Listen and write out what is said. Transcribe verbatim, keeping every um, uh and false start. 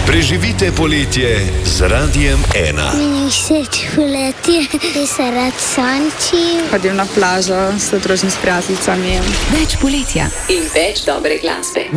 Preživite poletje z Radiem ena. Meni všeč poletje, ker se rad sončim. Hodim na plažo s družnim s prijateljicami. Več poletja in več dobre glasbe.